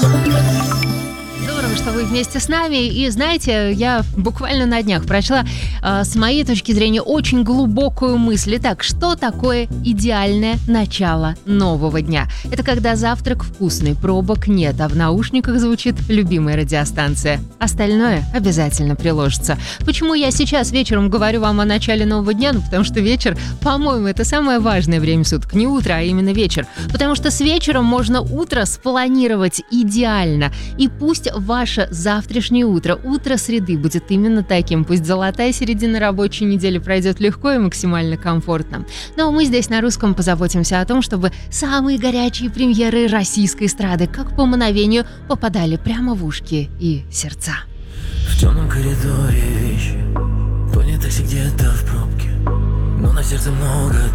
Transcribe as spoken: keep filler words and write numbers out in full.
Здорово, что вы вместе с нами. И знаете, я буквально на днях прочла, э, с моей точки зрения, очень глубокую мысль. Итак, что такое идеальное начало нового дня? Это когда завтрак вкусный, пробок нет, а в наушниках звучит любимая радиостанция. Остальное обязательно приложится. Почему я сейчас вечером говорю вам о начале нового дня? Ну, потому что вечер, по-моему, это самое важное время суток. Не утро, а именно вечер. Потому что с вечером можно утро спланировать идеально. И пусть ваше завтрашнее утро, утро среды будет именно таким. Пусть золотая середина рабочей недели пройдет легко и максимально комфортно. Но мы здесь на русском позаботимся о том, чтобы самые горячие премьеры российской эстрады, как по мановению, попадали прямо в ушки и сердца. В темном коридоре вещи, то не такси где-то в пробке, но на сердце много